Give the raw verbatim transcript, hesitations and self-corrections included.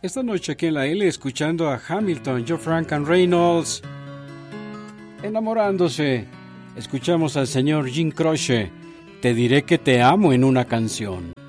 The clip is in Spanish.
Esta noche aquí en la L, escuchando a Hamilton, Joe Frank and Reynolds, enamorándose, escuchamos al señor Jim Croce, Te diré que te amo en una canción.